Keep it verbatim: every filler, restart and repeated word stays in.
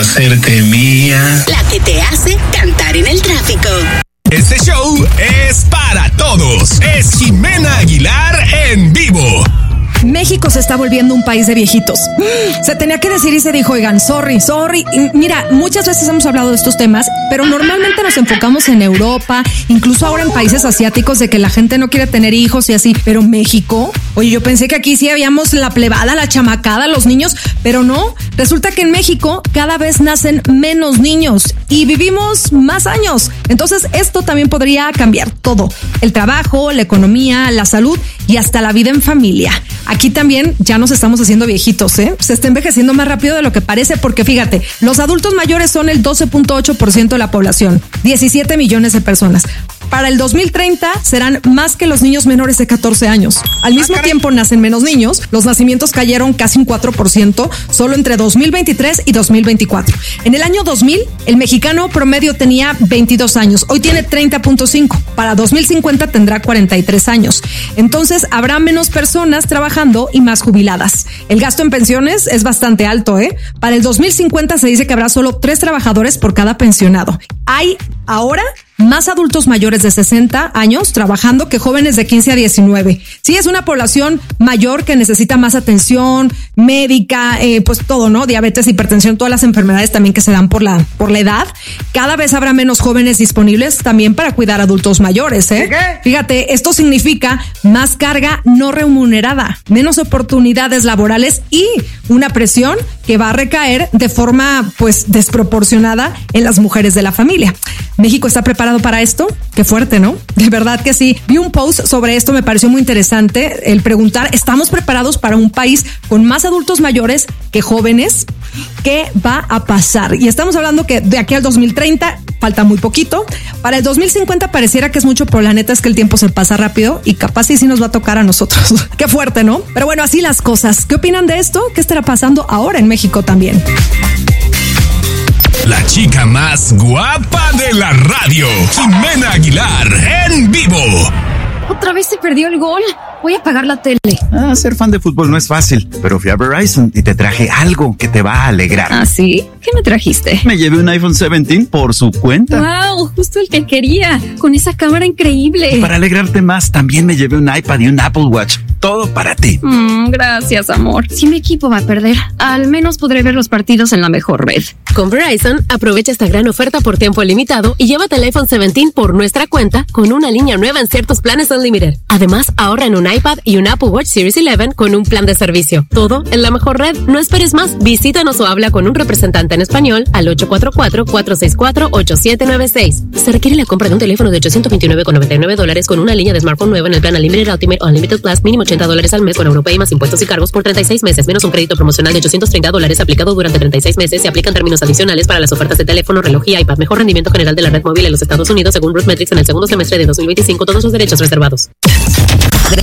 hacerte mía. La que te hace cantar en el tráfico. Este show es para todos. Es Jimena Aguilar en vivo. México se está volviendo un país de viejitos. Se tenía que decir y se dijo, oigan, sorry, sorry. Y mira, muchas veces hemos hablado de estos temas, pero normalmente nos enfocamos en Europa, incluso ahora en países asiáticos, de que la gente no quiere tener hijos y así. Pero México, oye, yo pensé que aquí sí habíamos la plebada, la chamacada, los niños, pero no. Resulta que en México cada vez nacen menos niños y vivimos más años. Entonces esto también podría cambiar todo. El trabajo, la economía, la salud y hasta la vida en familia. Aquí también ya nos estamos haciendo viejitos, ¿eh? Se está envejeciendo más rápido de lo que parece porque fíjate, los adultos mayores son el doce punto ocho por ciento de la población, diecisiete millones de personas. Para el dos mil treinta serán más que los niños menores de catorce años. Al mismo tiempo nacen menos niños, los nacimientos cayeron casi un cuatro por ciento solo entre dos mil veintitrés y dos mil veinticuatro. En el año dos mil, el mexicano promedio tenía veintidós años, hoy tiene treinta punto cinco. Para dos mil cincuenta tendrá cuarenta y tres años. Entonces habrá menos personas trabajando y más jubiladas. El gasto en pensiones es bastante alto, ¿eh? Para el dos mil cincuenta se dice que habrá solo tres trabajadores por cada pensionado. Hay ahora más adultos mayores de sesenta años trabajando que jóvenes de quince a diecinueve. Sí, es una población mayor que necesita más atención médica, eh, pues todo, ¿no? Diabetes, hipertensión, todas las enfermedades también que se dan por la, por la edad. Cada vez habrá menos jóvenes disponibles también para cuidar a adultos mayores, ¿eh? ¿Qué? Fíjate, esto significa más carga no remunerada, menos oportunidades laborales y una presión que va a recaer de forma, pues, desproporcionada en las mujeres de la familia. ¿México está preparado para esto? Qué fuerte, ¿no? De verdad que sí. Vi un post sobre esto, me pareció muy interesante el preguntar, ¿estamos preparados para un país con más adultos mayores que jóvenes? ¿Qué va a pasar? Y estamos hablando que de aquí al dos mil treinta falta muy poquito. Para el dos mil cincuenta pareciera que es mucho, pero la neta es que el tiempo se pasa rápido y capaz sí, sí nos va a tocar a nosotros. Qué fuerte, ¿no? Pero bueno, así las cosas. ¿Qué opinan de esto? ¿Qué estará pasando ahora en México también? La chica más guapa de la radio, Jimena Aguilar en vivo. Otra vez se perdió el gol. Voy a apagar la tele. Ah, ser fan de fútbol no es fácil, pero fui a Verizon y te traje algo que te va a alegrar. ¿Ah, sí? ¿Qué me trajiste? Me llevé un iPhone diecisiete por su cuenta. ¡Wow! Justo el que quería, con esa cámara increíble. Y para alegrarte más, también me llevé un iPad y un Apple Watch. Todo para ti. Mm, gracias, amor. Si mi equipo va a perder, al menos podré ver los partidos en la mejor red. Con Verizon, aprovecha esta gran oferta por tiempo limitado y llévate el iPhone diecisiete por nuestra cuenta con una línea nueva en ciertos planes Unlimited. Además, ahorra en un iPad y un Apple Watch Series once con un plan de servicio. Todo en la mejor red. No esperes más. Visítanos o habla con un representante en español al ocho cuatro cuatro, cuatro seis cuatro, ocho siete nueve seis. Se requiere la compra de un teléfono de ochocientos veintinueve con noventa y nueve dólares con una línea de smartphone nueva en el plan Unlimited Ultimate o Unlimited Plus, mínimo ochenta dólares al mes con Europay más impuestos y cargos por treinta y seis meses, menos un crédito promocional de ochocientos treinta dólares aplicado durante treinta y seis meses. Se aplican términos adicionales para las ofertas de teléfono, reloj y iPad. Mejor rendimiento general de la red móvil en los Estados Unidos según Bruce Metrics en el segundo semestre de dos mil veinticinco. Todos los derechos reservados.